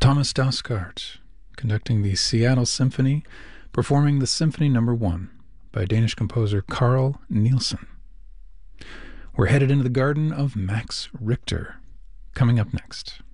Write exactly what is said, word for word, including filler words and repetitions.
Thomas Dausgaard, conducting the Seattle Symphony, performing the Symphony Number One by Danish composer Carl Nielsen. We're headed into the garden of Max Richter, coming up next.